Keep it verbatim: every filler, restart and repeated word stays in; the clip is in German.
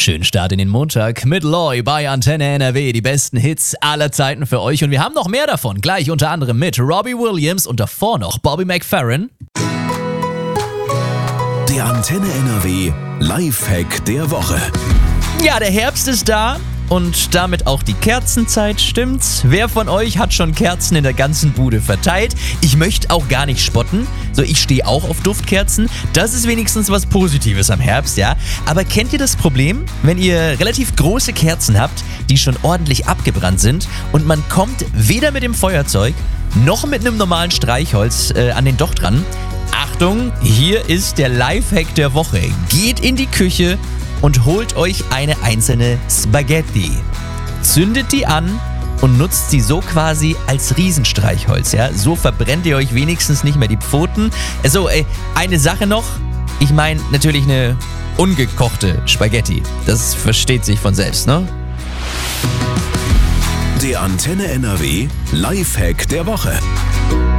Schönen Start in den Montag mit Loy bei Antenne N R W. Die besten Hits aller Zeiten für euch. Und wir haben noch mehr davon. Gleich unter anderem mit Robbie Williams und davor noch Bobby McFerrin. Der Antenne N R W Lifehack der Woche. Ja, der Herbst ist da. Und damit auch die Kerzenzeit, stimmt's? Wer von euch hat schon Kerzen in der ganzen Bude verteilt? Ich möchte auch gar nicht spotten. So, ich stehe auch auf Duftkerzen. Das ist wenigstens was Positives am Herbst, ja? Aber kennt ihr das Problem, wenn ihr relativ große Kerzen habt, die schon ordentlich abgebrannt sind und man kommt weder mit dem Feuerzeug noch mit einem normalen Streichholz äh, an den Docht dran? Achtung, hier ist der Lifehack der Woche. Geht in die Küche und holt euch eine einzelne Spaghetti. Zündet die an und nutzt sie so quasi als Riesenstreichholz. Ja? So verbrennt ihr euch wenigstens nicht mehr die Pfoten. So, ey, eine Sache noch. Ich meine natürlich eine ungekochte Spaghetti. Das versteht sich von selbst, ne? Der Antenne N R W Lifehack der Woche.